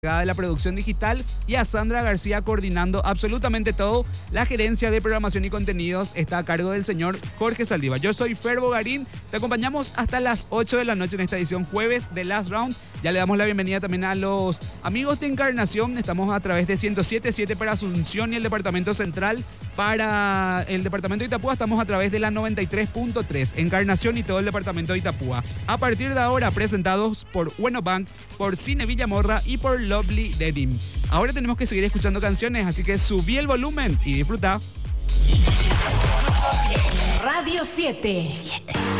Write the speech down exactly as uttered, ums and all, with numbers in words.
de la producción digital y a Sandra García coordinando absolutamente todo. La gerencia de programación y contenidos está a cargo del señor Jorge Saldiva. Yo soy Fer Bogarín, te acompañamos hasta las ocho de la noche en esta edición jueves de Last Round. Ya le damos la bienvenida también a los amigos de Encarnación. Estamos a través de ciento siete punto siete para Asunción y el Departamento Central. Para el Departamento de Itapúa estamos a través de la noventa y tres punto tres. Encarnación y todo el Departamento de Itapúa. A partir de ahora presentados por Bueno Bank, por Cine Villamorra y por Lovely Denim. Ahora tenemos que seguir escuchando canciones, así que subí el volumen y disfruta. Radio siete.